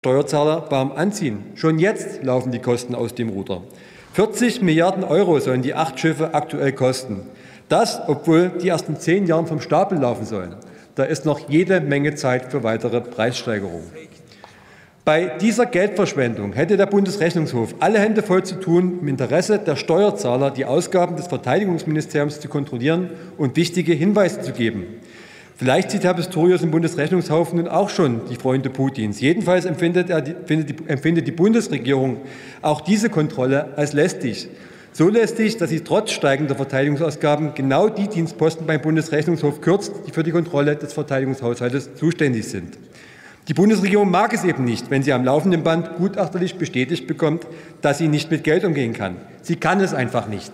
Steuerzahler warm anziehen. Schon jetzt laufen die Kosten aus dem Ruder. 40 Milliarden € sollen die 8 Schiffe aktuell kosten. Das, obwohl die erst in 10 Jahren vom Stapel laufen sollen. Da ist noch jede Menge Zeit für weitere Preissteigerungen. Bei dieser Geldverschwendung hätte der Bundesrechnungshof alle Hände voll zu tun, im Interesse der Steuerzahler die Ausgaben des Verteidigungsministeriums zu kontrollieren und wichtige Hinweise zu geben. Vielleicht sieht Herr Pistorius im Bundesrechnungshof nun auch schon die Freunde Putins. Jedenfalls empfindet die Bundesregierung auch diese Kontrolle als lästig. So lästig, dass sie trotz steigender Verteidigungsausgaben genau die Dienstposten beim Bundesrechnungshof kürzt, die für die Kontrolle des Verteidigungshaushaltes zuständig sind. Die Bundesregierung mag es eben nicht, wenn sie am laufenden Band gutachterlich bestätigt bekommt, dass sie nicht mit Geld umgehen kann. Sie kann es einfach nicht.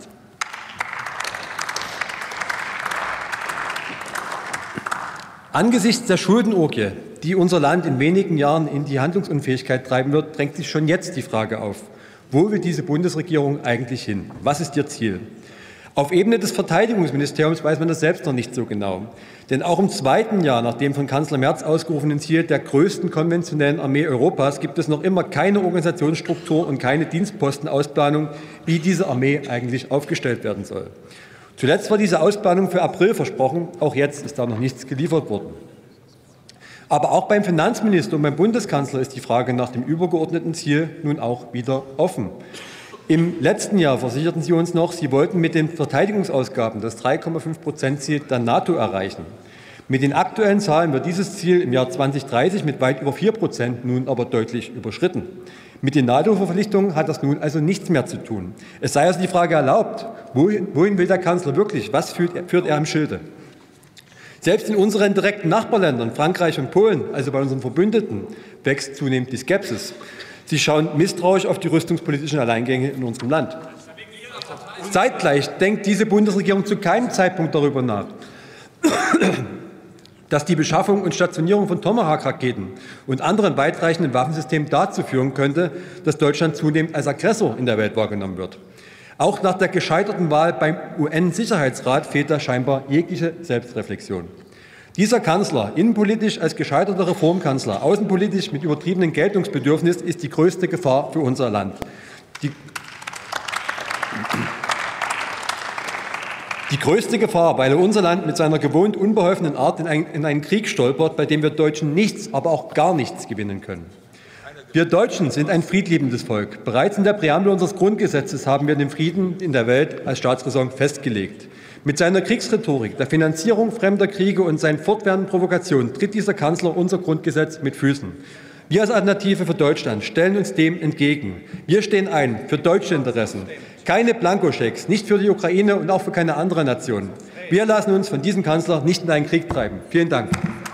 Angesichts der Schuldenorgie, die unser Land in wenigen Jahren in die Handlungsunfähigkeit treiben wird, drängt sich schon jetzt die Frage auf: Wo will diese Bundesregierung eigentlich hin? Was ist ihr Ziel? Auf Ebene des Verteidigungsministeriums weiß man das selbst noch nicht so genau. Denn auch im zweiten Jahr nach dem von Kanzler Merz ausgerufenen Ziel der größten konventionellen Armee Europas gibt es noch immer keine Organisationsstruktur und keine Dienstpostenausplanung, wie diese Armee eigentlich aufgestellt werden soll. Zuletzt war diese Ausplanung für April versprochen. Auch jetzt ist da noch nichts geliefert worden. Aber auch beim Finanzminister und beim Bundeskanzler ist die Frage nach dem übergeordneten Ziel nun auch wieder offen. Im letzten Jahr versicherten Sie uns noch, Sie wollten mit den Verteidigungsausgaben das 3,5%-Ziel der NATO erreichen. Mit den aktuellen Zahlen wird dieses Ziel im Jahr 2030 mit weit über 4% nun aber deutlich überschritten. Mit den NATO-Verpflichtungen hat das nun also nichts mehr zu tun. Es sei also die Frage erlaubt: Wohin will der Kanzler wirklich? Was führt er im Schilde? Selbst in unseren direkten Nachbarländern, Frankreich und Polen, also bei unseren Verbündeten, wächst zunehmend die Skepsis. Sie schauen misstrauisch auf die rüstungspolitischen Alleingänge in unserem Land. Zeitgleich denkt diese Bundesregierung zu keinem Zeitpunkt darüber nach, dass die Beschaffung und Stationierung von Tomahawk-Raketen und anderen weitreichenden Waffensystemen dazu führen könnte, dass Deutschland zunehmend als Aggressor in der Welt wahrgenommen wird. Auch nach der gescheiterten Wahl beim UN-Sicherheitsrat fehlt da scheinbar jegliche Selbstreflexion. Dieser Kanzler, innenpolitisch als gescheiterter Reformkanzler, außenpolitisch mit übertriebenem Geltungsbedürfnis, ist die größte Gefahr für unser Land. Die größte Gefahr, weil unser Land mit seiner gewohnt unbeholfenen Art in einen Krieg stolpert, bei dem wir Deutschen nichts, aber auch gar nichts gewinnen können. Wir Deutschen sind ein friedliebendes Volk. Bereits in der Präambel unseres Grundgesetzes haben wir den Frieden in der Welt als Staatsräson festgelegt. Mit seiner Kriegsrhetorik, der Finanzierung fremder Kriege und seinen fortwährenden Provokationen tritt dieser Kanzler unser Grundgesetz mit Füßen. Wir als Alternative für Deutschland stellen uns dem entgegen. Wir stehen ein für deutsche Interessen. Keine Blankoschecks, nicht für die Ukraine und auch für keine andere Nation. Wir lassen uns von diesem Kanzler nicht in einen Krieg treiben. Vielen Dank.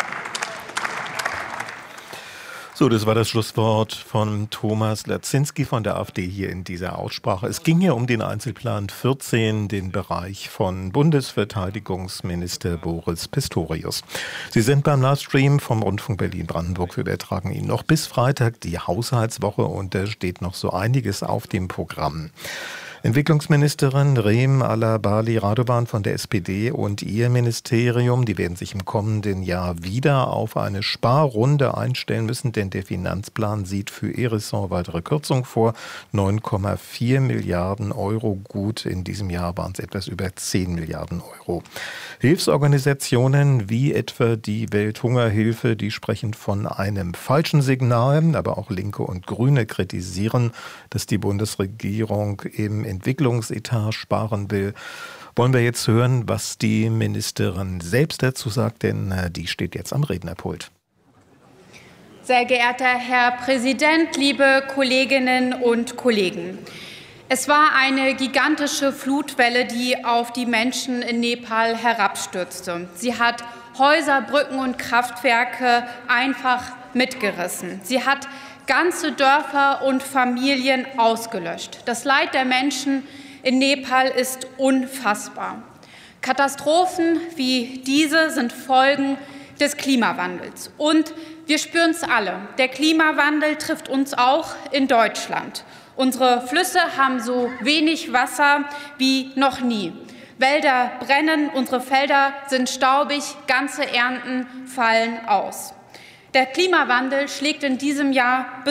So, das war das Schlusswort von Thomas Latzinski von der AfD hier in dieser Aussprache. Es ging hier um den Einzelplan 14, den Bereich von Bundesverteidigungsminister Boris Pistorius. Sie sind beim Livestream vom Rundfunk Berlin-Brandenburg. Wir übertragen Ihnen noch bis Freitag die Haushaltswoche und da steht noch so einiges auf dem Programm. Entwicklungsministerin Reem Alabali Radovan von der SPD und ihr Ministerium, die werden sich im kommenden Jahr wieder auf eine Sparrunde einstellen müssen, denn der Finanzplan sieht für ihr Ressort weitere Kürzungen vor. 9,4 Milliarden Euro gut. In diesem Jahr waren es etwas über 10 Milliarden Euro. Hilfsorganisationen wie etwa die Welthungerhilfe, die sprechen von einem falschen Signal, aber auch Linke und Grüne kritisieren, dass die Bundesregierung im Entwicklungsetat sparen will. Wollen wir jetzt hören, was die Ministerin selbst dazu sagt, denn die steht jetzt am Rednerpult. Sehr geehrter Herr Präsident, liebe Kolleginnen und Kollegen! Es war eine gigantische Flutwelle, die auf die Menschen in Nepal herabstürzte. Sie hat Häuser, Brücken und Kraftwerke einfach mitgerissen. Sie hat ganze Dörfer und Familien ausgelöscht. Das Leid der Menschen in Nepal ist unfassbar. Katastrophen wie diese sind Folgen des Klimawandels. Und wir spüren es alle. Der Klimawandel trifft uns auch in Deutschland. Unsere Flüsse haben so wenig Wasser wie noch nie. Wälder brennen, unsere Felder sind staubig, ganze Ernten fallen aus. Der Klimawandel schlägt in diesem Jahr